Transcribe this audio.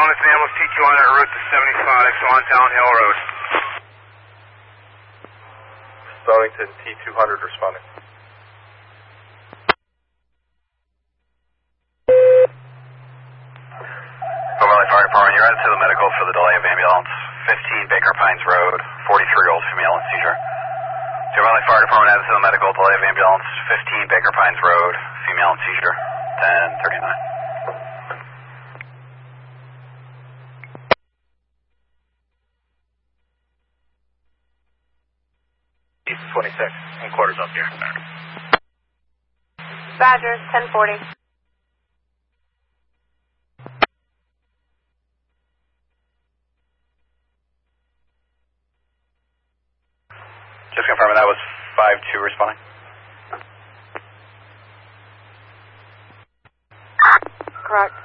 Darlington ambulance TQ on that route to 75, so on Downhill Road. Darlington T200 responding. Valley Fire Department, you're headed to the medical for the delay of ambulance. 15 Baker Pines Road, 43-year-old female in seizure. Valley Fire Department headed to the medical, delay of ambulance. 15 Baker Pines Road, female in seizure. 1039. 26, and quarters up here. Badger, 1040. Just confirming that was 5-2 responding. Correct.